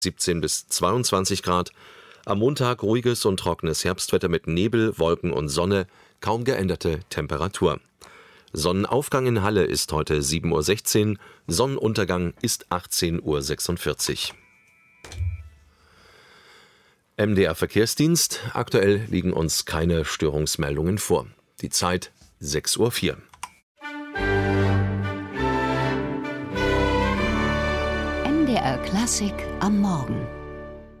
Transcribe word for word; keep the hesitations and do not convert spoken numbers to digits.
siebzehn bis zweiundzwanzig Grad. Am Montag ruhiges und trockenes Herbstwetter mit Nebel, Wolken und Sonne, kaum geänderte Temperatur. Sonnenaufgang in Halle ist heute sieben Uhr sechzehn, Sonnenuntergang ist achtzehn Uhr sechsundvierzig. M D R Verkehrsdienst. Aktuell liegen uns keine Störungsmeldungen vor. Die Zeit sechs Uhr vier. M D R Klassik am Morgen.